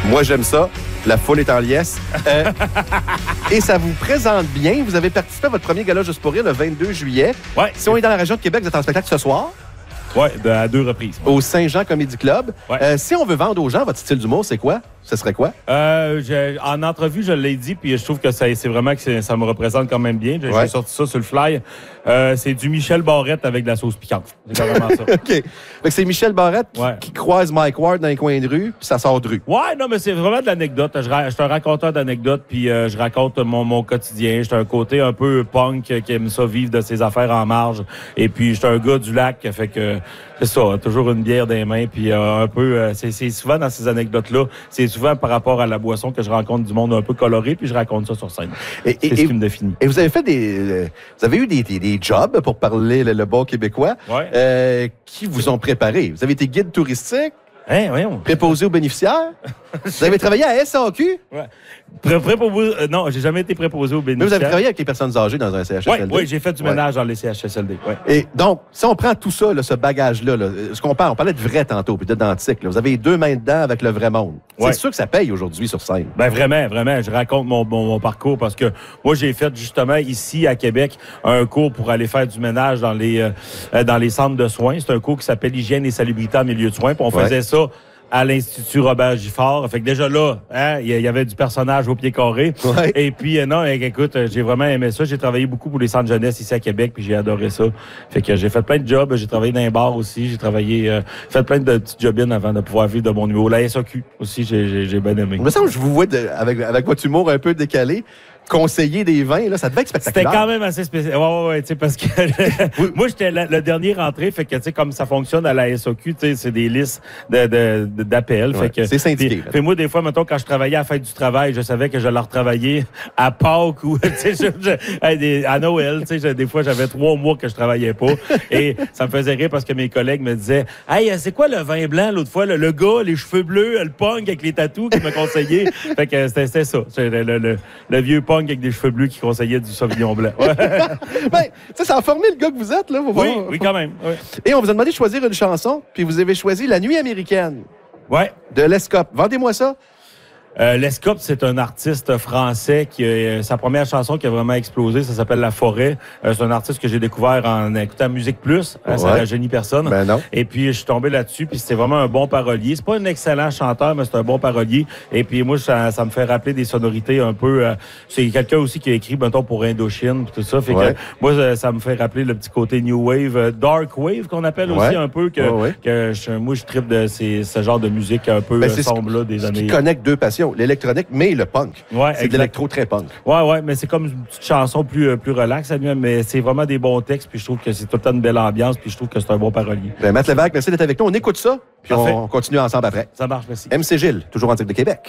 Moi, j'aime ça. La foule est en liesse. Et ça vous présente bien. Vous avez participé à votre premier gala Juste pour rire le 22 juillet. Ouais. Si on est dans la région de Québec, vous êtes en spectacle ce soir. Oui, à 2 reprises. Au Saint-Jean Comedy Club. Ouais. Si on veut vendre aux gens votre style d'humour, c'est quoi? Ce serait quoi? En entrevue, je l'ai dit, puis je trouve que c'est vraiment que ça me représente quand même bien. J'ai sorti ça sur le fly. C'est du Michel Barrette avec de la sauce piquante. C'est carrément ça. OK. Fait que c'est Michel Barrette qui croise Mike Ward dans les coins de rue, puis ça sort de rue. Ouais, non, mais c'est vraiment de l'anecdote. Je suis un raconteur d'anecdotes, puis je raconte mon quotidien. J'ai un côté un peu punk qui aime ça, vivre de ses affaires en marge. Et puis, je suis un gars du lac, fait que c'est ça, toujours une bière dans les mains, puis un peu... c'est souvent dans ces anecdotes-là, c'est souvent par rapport à la boisson que je rencontre du monde un peu coloré, puis je raconte ça sur scène. C'est ce qui me définit. Et vous avez fait vous avez eu des jobs, pour parler le bon québécois, qui vous ont préparé. Vous avez été guide touristique, préposé aux bénéficiaires. Vous avez travaillé à SAQ? Ouais. Non, j'ai jamais été préposé aux bénéficiaires. Mais vous avez travaillé avec les personnes âgées dans un CHSLD? Oui, j'ai fait du ménage dans les CHSLD. Ouais. Et donc, si on prend tout ça, là, ce bagage-là, ce qu'on parle, on parlait de vrai tantôt, puis de dentique, là, vous avez les deux mains dedans avec le vrai monde. C'est sûr que ça paye aujourd'hui sur scène. Ben vraiment. Je raconte mon parcours parce que moi, j'ai fait justement ici à Québec un cours pour aller faire du ménage dans les centres de soins. C'est un cours qui s'appelle Hygiène et salubrité en milieu de soins. Puis on faisait ça à l'Institut Robert Giffard. Fait que déjà là, il y avait du personnage au pied carré. Ouais. Et puis, écoute, j'ai vraiment aimé ça. J'ai travaillé beaucoup pour les centres jeunesse ici à Québec, puis j'ai adoré ça. Fait que j'ai fait plein de jobs. J'ai travaillé dans un bar aussi. J'ai travaillé, fait plein de petits job-ins avant de pouvoir vivre de mon niveau. La SAQ aussi, j'ai bien aimé. Il me semble que je vous vois avec votre humour un peu décalé. Conseiller des vins, là, ça devait être spectaculaire. C'était quand même assez spécial. Ouais, tu sais, parce que moi, j'étais le dernier rentré, fait que, tu sais, comme ça fonctionne à la SAQ, tu sais, c'est des listes d'appels. Ouais, c'est syndiqué. Puis moi, des fois, mettons, quand je travaillais à la fête du travail, je savais que je leur travaillais à Pâques ou, tu sais, à Noël, tu sais, des fois, j'avais 3 mois que je travaillais pas. Et ça me faisait rire parce que mes collègues me disaient, hey, c'est quoi le vin blanc l'autre fois, le gars, les cheveux bleus, le punk avec les tatous qui me conseillait. Fait que c'était ça. Le vieux punk avec des cheveux bleus qui conseillait du Sauvignon blanc. Ouais. Ben, ça a formé le gars que vous êtes, là. Oui, quand même. Ouais. Et on vous a demandé de choisir une chanson, puis vous avez choisi La Nuit américaine. Ouais. De Lescope. Vendez-moi ça. Lescope, c'est un artiste français qui sa première chanson qui a vraiment explosé, ça s'appelle La Forêt. C'est un artiste que j'ai découvert en écoutant Musique Plus, ça ne rajeunit personne. Ben non. Et puis je suis tombé là-dessus, puis c'était vraiment un bon parolier. C'est pas un excellent chanteur, mais c'est un bon parolier. Et puis moi, ça me fait rappeler des sonorités un peu. C'est quelqu'un aussi qui a écrit, mettons, pour Indochine, puis tout ça. Fait que moi, ça me fait rappeler le petit côté New Wave, Dark Wave qu'on appelle aussi un peu. Moi, je trippe de ce genre de musique un peu sombre là des années. Qui connecte deux passions. L'électronique, mais le punk. Ouais, c'est de l'électro très punk. Ouais, mais c'est comme une petite chanson plus relax, mais c'est vraiment des bons textes, puis je trouve que c'est tout le temps une belle ambiance, puis je trouve que c'est un bon parolier. Ben, Matt Lévesque, merci d'être avec nous. On écoute ça, puis on continue ensemble après. Ça marche, merci. MC Gilles, toujours en direct de Québec.